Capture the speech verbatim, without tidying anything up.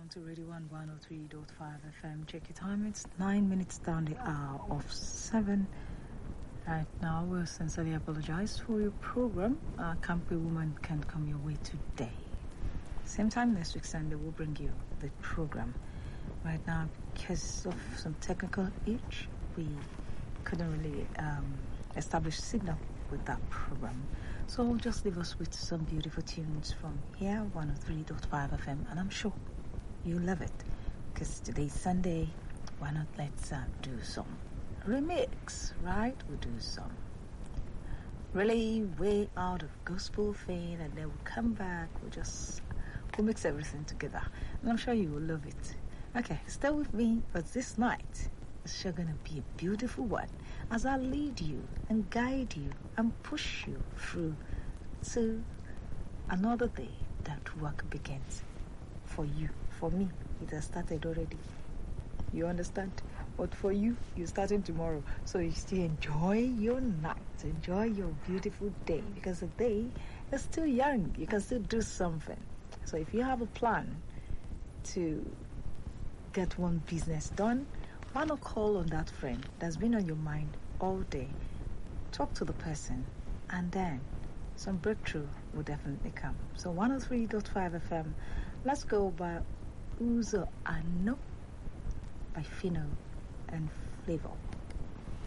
on to Radio one one oh three point five F M. Check your time. It's nine minutes down the hour of seven. Right now, we'll sincerely apologize for your program. Uh, Camp Woman can come your way today. Same time next week Sunday, we'll bring you the program. Right now, because of some technical itch, we couldn't really um, establish signal with that program. So just leave us with some beautiful tunes from here, one oh three point five F M, and I'm sure you love it. Because today's Sunday, why not let's uh, do some remix, right? We'll do some really way out of gospel thing, and then we'll come back, we'll just we'll mix everything together, and I'm sure you will love it. Okay, stay with me, but this night is sure gonna be a beautiful one as I lead you and guide you and push you through to another day that work begins for you. For me, it has started already. You understand? But for you, you're starting tomorrow. So you still enjoy your night, enjoy your beautiful day, because the day is still young. You can still do something. So if you have a plan to get one business done, why not call on that friend that's been on your mind all day? Talk to the person, and then some breakthrough will definitely come. So one oh three point five F M, let's go by Uzo Ano by Fino and Flavor.